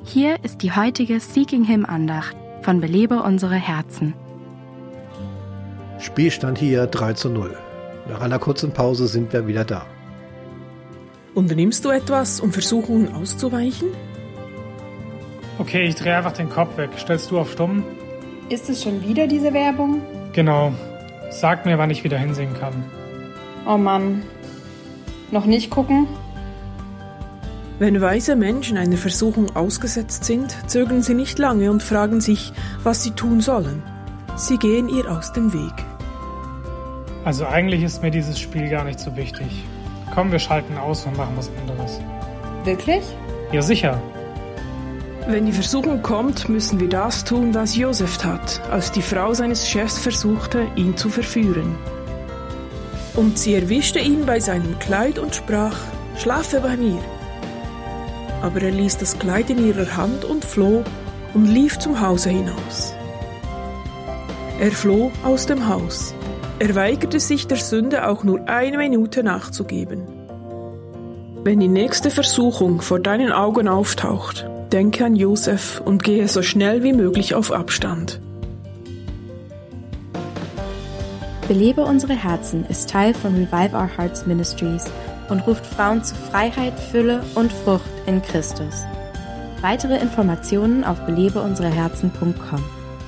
Hier ist die heutige Seeking Him Andacht von Belebe unsere Herzen. Spielstand hier 3:0. Nach einer kurzen Pause sind wir wieder da. Unternimmst du etwas, um Versuchungen auszuweichen? Okay, ich drehe einfach den Kopf weg. Stellst du auf Stumm? Ist es schon wieder diese Werbung? Genau. Sag mir, wann ich wieder hinsehen kann. Oh Mann. Noch nicht gucken? Wenn weise Menschen einer Versuchung ausgesetzt sind, zögern sie nicht lange und fragen sich, was sie tun sollen. Sie gehen ihr aus dem Weg. Also eigentlich ist mir dieses Spiel gar nicht so wichtig. Komm, wir schalten aus und machen was anderes. Wirklich? Ja, sicher. Wenn die Versuchung kommt, müssen wir das tun, was Josef tat, als die Frau seines Chefs versuchte, ihn zu verführen. Und sie erwischte ihn bei seinem Kleid und sprach, »Schlafe bei mir.« Aber er ließ das Kleid in ihrer Hand und floh und lief zum Hause hinaus. Er floh aus dem Haus. Er weigerte sich der Sünde auch nur 1 Minute nachzugeben. Wenn die nächste Versuchung vor deinen Augen auftaucht, denke an Josef und gehe so schnell wie möglich auf Abstand. Belebe unsere Herzen ist Teil von Revive Our Hearts Ministries und ruft Frauen zu Freiheit, Fülle und Frucht in Christus. Weitere Informationen auf belebeunsereherzen.com.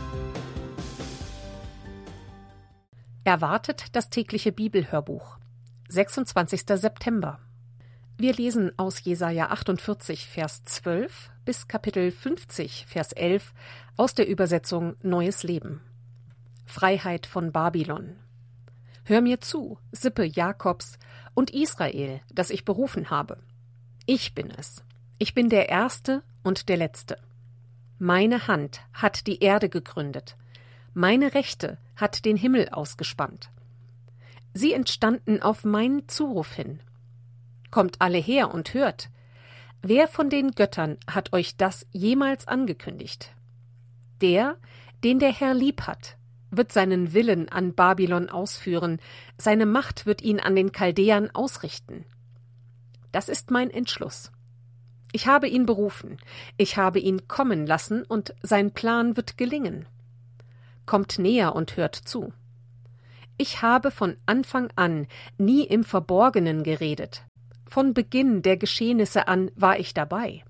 Erwartet das tägliche Bibelhörbuch. 26. September. Wir lesen aus Jesaja 48, Vers 12 bis Kapitel 50, Vers 11 aus der Übersetzung Neues Leben. Freiheit von Babylon. Hör mir zu, Sippe Jakobs und Israel, das ich berufen habe. Ich bin es. Ich bin der Erste und der Letzte. Meine Hand hat die Erde gegründet. Meine Rechte hat den Himmel ausgespannt. Sie entstanden auf meinen Zuruf hin. Kommt alle her und hört. Wer von den Göttern hat euch das jemals angekündigt? Der, den der Herr lieb hat, wird seinen Willen an Babylon ausführen, seine Macht wird ihn an den Chaldäern ausrichten. Das ist mein Entschluss. Ich habe ihn berufen, ich habe ihn kommen lassen und sein Plan wird gelingen. Kommt näher und hört zu. Ich habe von Anfang an nie im Verborgenen geredet. Von Beginn der Geschehnisse an war ich dabei.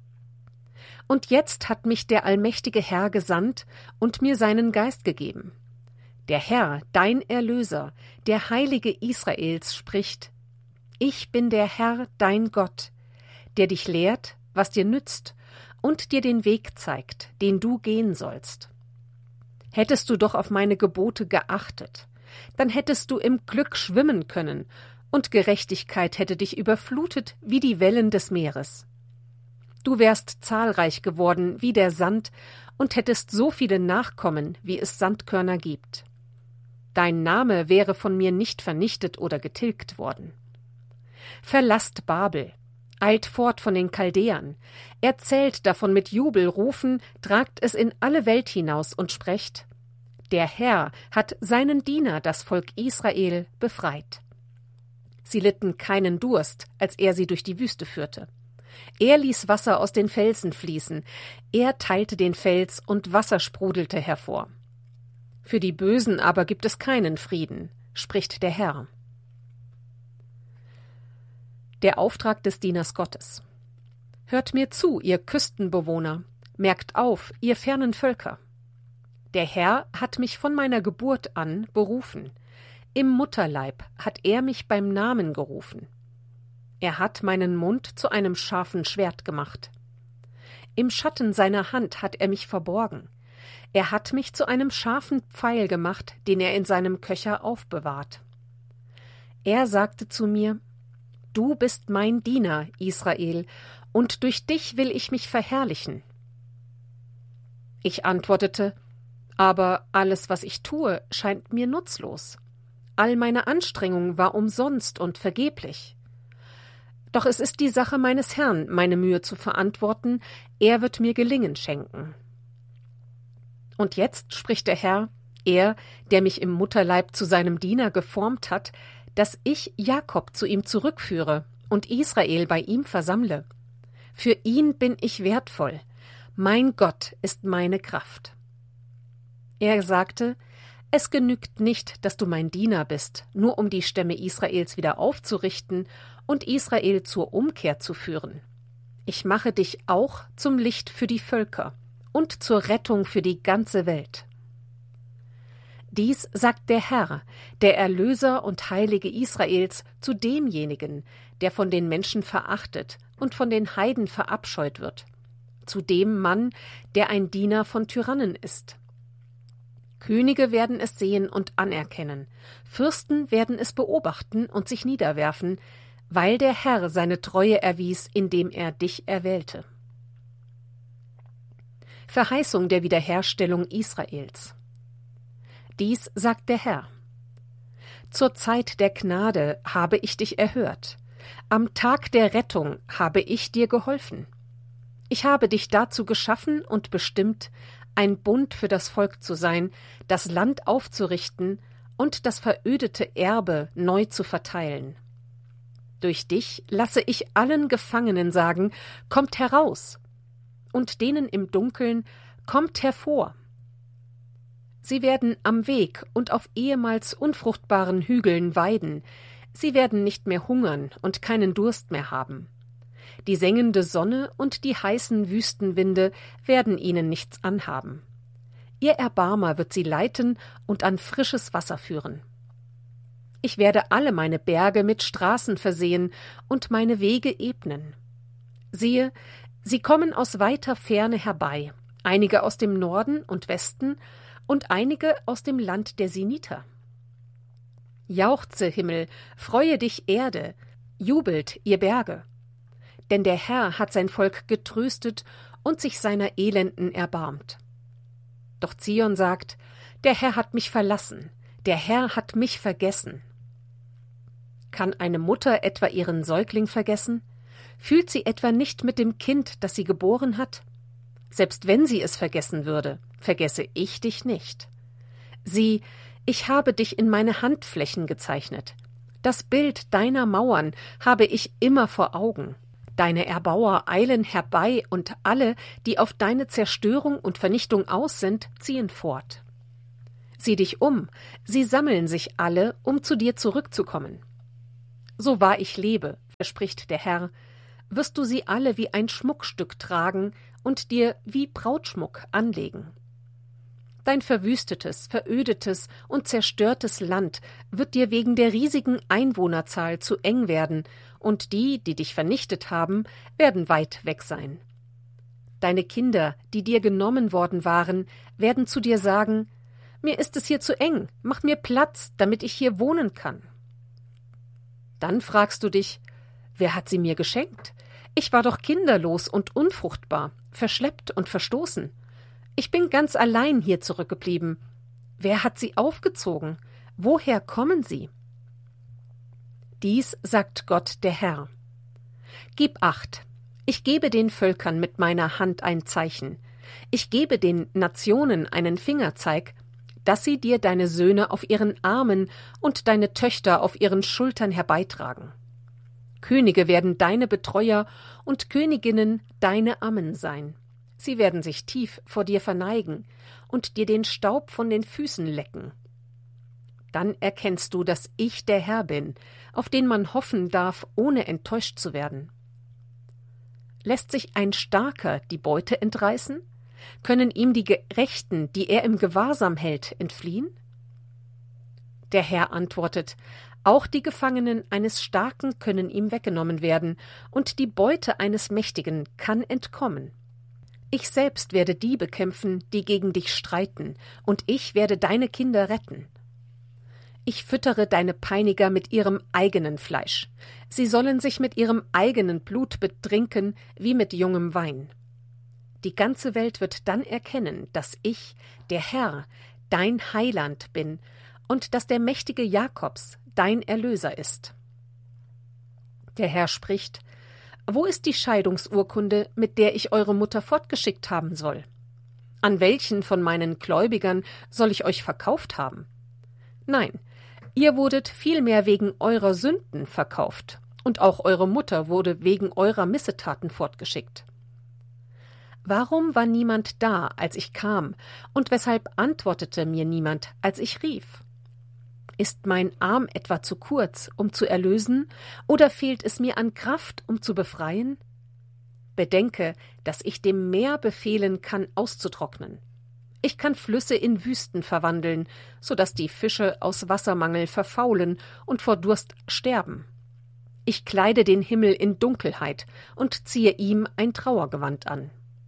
Und jetzt hat mich der allmächtige Herr gesandt und mir seinen Geist gegeben. Der Herr, dein Erlöser, der Heilige Israels, spricht: Ich bin der Herr, dein Gott, der dich lehrt, was dir nützt, und dir den Weg zeigt, den du gehen sollst. Hättest du doch auf meine Gebote geachtet, dann hättest du im Glück schwimmen können, und Gerechtigkeit hätte dich überflutet wie die Wellen des Meeres. Du wärst zahlreich geworden wie der Sand und hättest so viele Nachkommen, wie es Sandkörner gibt. Dein Name wäre von mir nicht vernichtet oder getilgt worden. Verlasst Babel, eilt fort von den Chaldäern, erzählt davon mit Jubelrufen, tragt es in alle Welt hinaus und sprecht: Der Herr hat seinen Diener, das Volk Israel, befreit. Sie litten keinen Durst, als er sie durch die Wüste führte. Er ließ Wasser aus den Felsen fließen, er teilte den Fels und Wasser sprudelte hervor. Für die Bösen aber gibt es keinen Frieden, spricht der Herr. Der Auftrag des Dieners Gottes. Hört mir zu, ihr Küstenbewohner, merkt auf, ihr fernen Völker. Der Herr hat mich von meiner Geburt an berufen. Im Mutterleib hat er mich beim Namen gerufen. Er hat meinen Mund zu einem scharfen Schwert gemacht. Im Schatten seiner Hand hat er mich verborgen. Er hat mich zu einem scharfen Pfeil gemacht, den er in seinem Köcher aufbewahrt. Er sagte zu mir: Du bist mein Diener, Israel, und durch dich will ich mich verherrlichen. Ich antwortete: Aber alles, was ich tue, scheint mir nutzlos. All meine Anstrengung war umsonst und vergeblich. Doch es ist die Sache meines Herrn, meine Mühe zu verantworten, er wird mir Gelingen schenken. Und jetzt spricht der Herr, er, der mich im Mutterleib zu seinem Diener geformt hat, dass ich Jakob zu ihm zurückführe und Israel bei ihm versammle. Für ihn bin ich wertvoll, Mein Gott ist meine Kraft. Er sagte, es genügt nicht, dass du mein Diener bist, nur um die Stämme Israels wieder aufzurichten und Israel zur Umkehr zu führen. Ich mache dich auch zum Licht für die Völker und zur Rettung für die ganze Welt. Dies sagt der Herr, der Erlöser und Heilige Israels, zu demjenigen, der von den Menschen verachtet und von den Heiden verabscheut wird, zu dem Mann, der ein Diener von Tyrannen ist. Könige werden es sehen und anerkennen, Fürsten werden es beobachten und sich niederwerfen, weil der Herr seine Treue erwies, indem er dich erwählte. Verheißung der Wiederherstellung Israels. Dies sagt der Herr. Zur Zeit der Gnade habe ich dich erhört. Am Tag der Rettung habe ich dir geholfen. Ich habe dich dazu geschaffen und bestimmt, ein Bund für das Volk zu sein, das Land aufzurichten und das verödete Erbe neu zu verteilen. Durch dich lasse ich allen Gefangenen sagen, kommt heraus, und denen im Dunkeln, kommt hervor. Sie werden am Weg und auf ehemals unfruchtbaren Hügeln weiden. Sie werden nicht mehr hungern und keinen Durst mehr haben. Die sengende Sonne und die heißen Wüstenwinde werden ihnen nichts anhaben. Ihr Erbarmer wird sie leiten und an frisches Wasser führen. Ich werde alle meine Berge mit Straßen versehen und meine Wege ebnen. Siehe, sie kommen aus weiter Ferne herbei, einige aus dem Norden und Westen und einige aus dem Land der Siniter. Jauchze, Himmel, freue dich, Erde, jubelt, ihr Berge. Denn der Herr hat sein Volk getröstet und sich seiner Elenden erbarmt. Doch Zion sagt, der Herr hat mich verlassen, der Herr hat mich vergessen. Kann eine Mutter etwa ihren Säugling vergessen? Fühlt sie etwa nicht mit dem Kind, das sie geboren hat? Selbst wenn sie es vergessen würde, vergesse ich dich nicht. Sieh, ich habe dich in meine Handflächen gezeichnet. Das Bild deiner Mauern habe ich immer vor Augen. Deine Erbauer eilen herbei, und alle, die auf deine Zerstörung und Vernichtung aus sind, ziehen fort. Sieh dich um, sie sammeln sich alle, um zu dir zurückzukommen. So wahr ich lebe, verspricht der Herr, wirst du sie alle wie ein Schmuckstück tragen und dir wie Brautschmuck anlegen. Dein verwüstetes, verödetes und zerstörtes Land wird dir wegen der riesigen Einwohnerzahl zu eng werden, und die dich vernichtet haben, werden weit weg sein. Deine Kinder, die dir genommen worden waren, werden zu dir sagen, mir ist es hier zu eng, mach mir Platz, damit ich hier wohnen kann. Dann fragst du dich, wer hat sie mir geschenkt? Ich war doch kinderlos und unfruchtbar, verschleppt und verstoßen. Ich bin ganz allein hier zurückgeblieben. Wer hat sie aufgezogen? Woher kommen sie? Dies sagt Gott der Herr. Gib Acht, ich gebe den Völkern mit meiner Hand ein Zeichen. Ich gebe den Nationen einen Fingerzeig, dass sie dir deine Söhne auf ihren Armen und deine Töchter auf ihren Schultern herbeitragen. Könige werden deine Betreuer und Königinnen deine Ammen sein. Sie werden sich tief vor dir verneigen und dir den Staub von den Füßen lecken. Dann erkennst du, dass ich der Herr bin, auf den man hoffen darf, ohne enttäuscht zu werden. Lässt sich ein Starker die Beute entreißen? Können ihm die Gerechten, die er im Gewahrsam hält, entfliehen? Der Herr antwortet, auch die Gefangenen eines Starken können ihm weggenommen werden, und die Beute eines Mächtigen kann entkommen. Ich selbst werde die bekämpfen, die gegen dich streiten, und ich werde deine Kinder retten. Ich füttere deine Peiniger mit ihrem eigenen Fleisch. Sie sollen sich mit ihrem eigenen Blut betrinken, wie mit jungem Wein. Die ganze Welt wird dann erkennen, dass ich, der Herr, dein Heiland bin und dass der mächtige Jakobs dein Erlöser ist. Der Herr spricht: Wo ist die Scheidungsurkunde, mit der ich eure Mutter fortgeschickt haben soll? An welchen von meinen Gläubigern soll ich euch verkauft haben? Nein, ihr wurdet vielmehr wegen eurer Sünden verkauft, und auch eure Mutter wurde wegen eurer Missetaten fortgeschickt. Warum war niemand da, als ich kam, und weshalb antwortete mir niemand, als ich rief? Ist mein Arm etwa zu kurz, um zu erlösen, oder fehlt es mir an Kraft, um zu befreien? Bedenke, dass ich dem Meer befehlen kann, auszutrocknen. Ich kann Flüsse in Wüsten verwandeln, so dass die Fische aus Wassermangel verfaulen und vor Durst sterben. Ich kleide den Himmel in Dunkelheit und ziehe ihm ein Trauergewand an.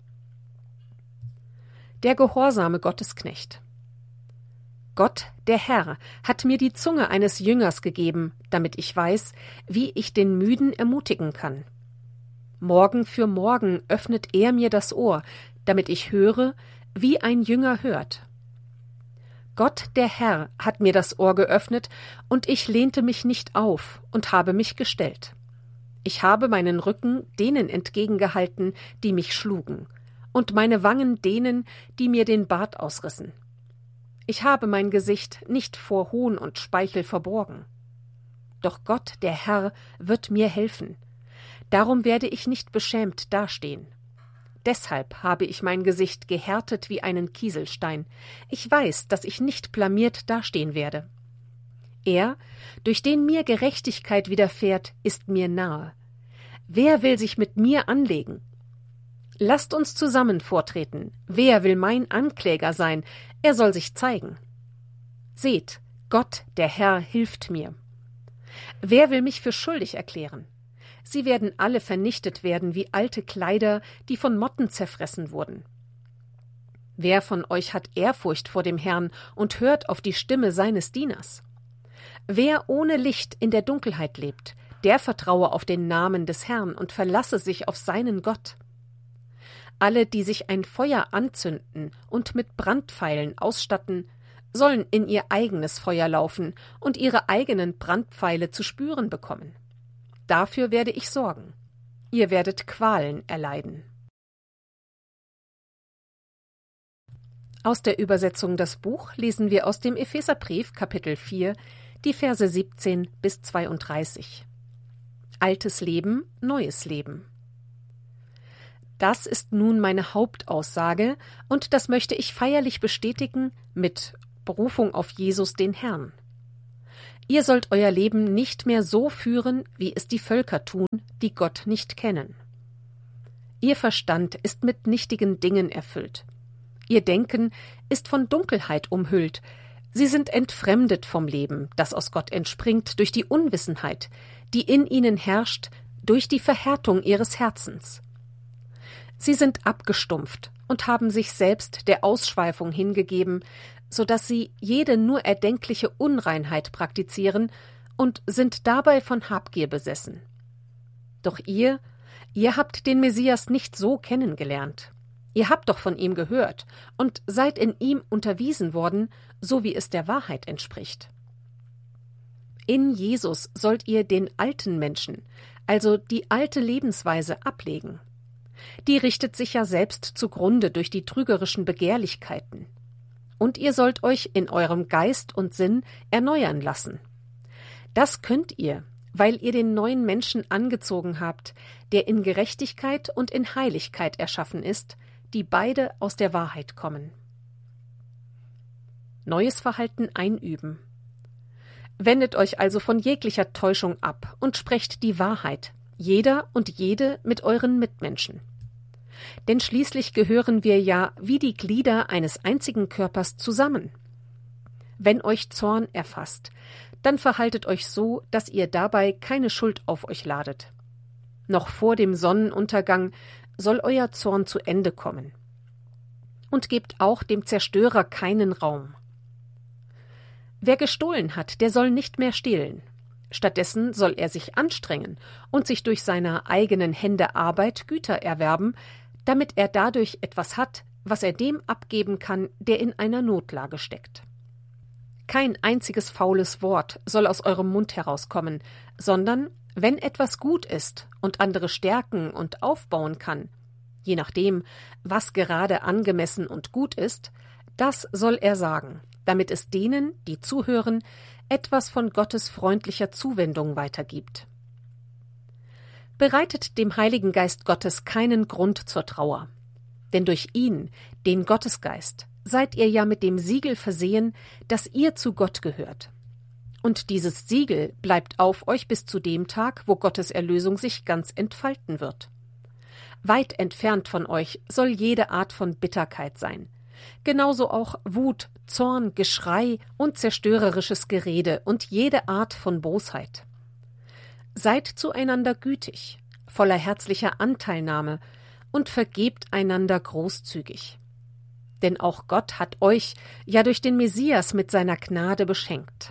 Der gehorsame Gottesknecht. Gott, der Herr, hat mir die Zunge eines Jüngers gegeben, damit ich weiß, wie ich den Müden ermutigen kann. Morgen für morgen öffnet er mir das Ohr, damit ich höre, wie ein Jünger hört. Gott, der Herr, hat mir das Ohr geöffnet, und ich lehnte mich nicht auf und habe mich gestellt. Ich habe meinen Rücken denen entgegengehalten, die mich schlugen, und meine Wangen denen, die mir den Bart ausrissen. Ich habe mein Gesicht nicht vor Hohn und Speichel verborgen. Doch Gott, der Herr, wird mir helfen. Darum werde ich nicht beschämt dastehen. Deshalb habe ich mein Gesicht gehärtet wie einen Kieselstein. Ich weiß, dass ich nicht blamiert dastehen werde. Er, durch den mir Gerechtigkeit widerfährt, ist mir nahe. Wer will sich mit mir anlegen? Lasst uns zusammen vortreten. Wer will mein Ankläger sein? Er soll sich zeigen. Seht, Gott, der Herr, hilft mir. Wer will mich für schuldig erklären? Sie werden alle vernichtet werden wie alte Kleider, die von Motten zerfressen wurden. Wer von euch hat Ehrfurcht vor dem Herrn und hört auf die Stimme seines Dieners? Wer ohne Licht in der Dunkelheit lebt, der vertraue auf den Namen des Herrn und verlasse sich auf seinen Gott. Alle, die sich ein Feuer anzünden und mit Brandpfeilen ausstatten, sollen in ihr eigenes Feuer laufen und ihre eigenen Brandpfeile zu spüren bekommen. Dafür werde ich sorgen. Ihr werdet Qualen erleiden. Aus der Übersetzung Das Buch lesen wir aus dem Epheserbrief, Kapitel 4, die Verse 17 bis 32. Altes Leben, neues Leben. Das ist nun meine Hauptaussage, und das möchte ich feierlich bestätigen mit Berufung auf Jesus den Herrn. Ihr sollt euer Leben nicht mehr so führen, wie es die Völker tun, die Gott nicht kennen. Ihr Verstand ist mit nichtigen Dingen erfüllt. Ihr Denken ist von Dunkelheit umhüllt. Sie sind entfremdet vom Leben, das aus Gott entspringt, durch die Unwissenheit, die in ihnen herrscht, durch die Verhärtung ihres Herzens. Sie sind abgestumpft und haben sich selbst der Ausschweifung hingegeben, so dass sie jede nur erdenkliche Unreinheit praktizieren und sind dabei von Habgier besessen. Doch ihr habt den Messias nicht so kennengelernt. Ihr habt doch von ihm gehört und seid in ihm unterwiesen worden, so wie es der Wahrheit entspricht. In Jesus sollt ihr den alten Menschen, also die alte Lebensweise, ablegen. Die richtet sich ja selbst zugrunde durch die trügerischen Begehrlichkeiten. Und ihr sollt euch in eurem Geist und Sinn erneuern lassen. Das könnt ihr, weil ihr den neuen Menschen angezogen habt, der in Gerechtigkeit und in Heiligkeit erschaffen ist, die beide aus der Wahrheit kommen. Neues Verhalten einüben. Wendet euch also von jeglicher Täuschung ab und sprecht die Wahrheit, jeder und jede mit euren Mitmenschen. Denn schließlich gehören wir ja wie die Glieder eines einzigen Körpers zusammen. Wenn euch Zorn erfasst, dann verhaltet euch so, dass ihr dabei keine Schuld auf euch ladet. Noch vor dem Sonnenuntergang soll euer Zorn zu Ende kommen. Und gebt auch dem Zerstörer keinen Raum. Wer gestohlen hat, der soll nicht mehr stehlen. Stattdessen soll er sich anstrengen und sich durch seine eigenen Hände Arbeit Güter erwerben, damit er dadurch etwas hat, was er dem abgeben kann, der in einer Notlage steckt. Kein einziges faules Wort soll aus eurem Mund herauskommen, sondern, wenn etwas gut ist und andere stärken und aufbauen kann, je nachdem, was gerade angemessen und gut ist, das soll er sagen, damit es denen, die zuhören, etwas von Gottes freundlicher Zuwendung weitergibt. Bereitet dem Heiligen Geist Gottes keinen Grund zur Trauer. Denn durch ihn, den Gottesgeist, seid ihr ja mit dem Siegel versehen, dass ihr zu Gott gehört. Und dieses Siegel bleibt auf euch bis zu dem Tag, wo Gottes Erlösung sich ganz entfalten wird. Weit entfernt von euch soll jede Art von Bitterkeit sein. Genauso auch Wut, Zorn, Geschrei und zerstörerisches Gerede und jede Art von Bosheit. Seid zueinander gütig, voller herzlicher Anteilnahme und vergebt einander großzügig. Denn auch Gott hat euch ja durch den Messias mit seiner Gnade beschenkt.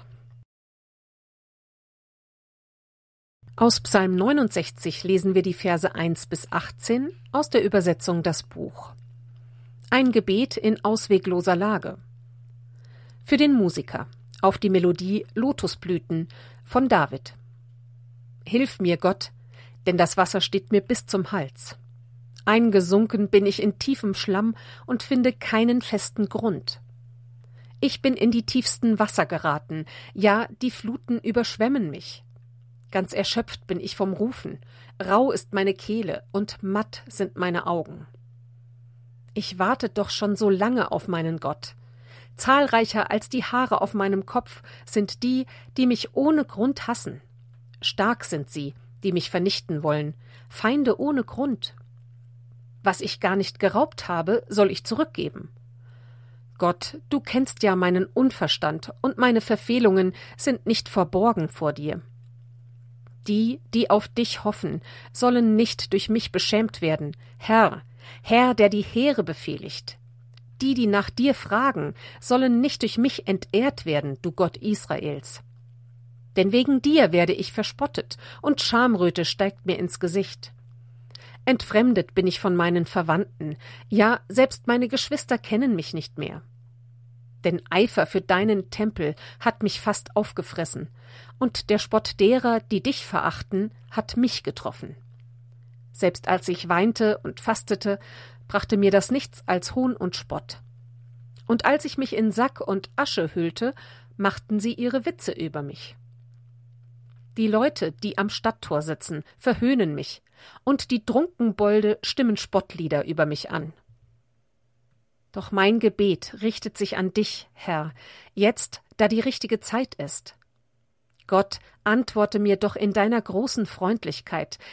Aus Psalm 69 lesen wir die Verse 1 bis 18 aus der Übersetzung Das Buch. Ein Gebet in auswegloser Lage. Für den Musiker auf die Melodie Lotusblüten von David. Hilf mir, Gott, denn das Wasser steht mir bis zum Hals. Eingesunken bin ich in tiefem Schlamm und finde keinen festen Grund. Ich bin in die tiefsten Wasser geraten, ja, die Fluten überschwemmen mich. Ganz erschöpft bin ich vom Rufen, rau ist meine Kehle und matt sind meine Augen. Ich warte doch schon so lange auf meinen Gott. Zahlreicher als die Haare auf meinem Kopf sind die, die mich ohne Grund hassen. Stark sind sie, die mich vernichten wollen, Feinde ohne Grund. Was ich gar nicht geraubt habe, soll ich zurückgeben. Gott, du kennst ja meinen Unverstand und meine Verfehlungen sind nicht verborgen vor dir. Die, die auf dich hoffen, sollen nicht durch mich beschämt werden. Herr, Herr, der die Heere befehligt. Die, die nach dir fragen, sollen nicht durch mich entehrt werden, du Gott Israels. Denn wegen dir werde ich verspottet, und Schamröte steigt mir ins Gesicht. Entfremdet bin ich von meinen Verwandten, ja, selbst meine Geschwister kennen mich nicht mehr. Denn Eifer für deinen Tempel hat mich fast aufgefressen, und der Spott derer, die dich verachten, hat mich getroffen. Selbst als ich weinte und fastete, brachte mir das nichts als Hohn und Spott. Und als ich mich in Sack und Asche hüllte, machten sie ihre Witze über mich. Die Leute, die am Stadttor sitzen, verhöhnen mich, und die Trunkenbolde stimmen Spottlieder über mich an. Doch mein Gebet richtet sich an dich, Herr, jetzt, da die richtige Zeit ist. Gott, antworte mir doch in deiner großen Freundlichkeit,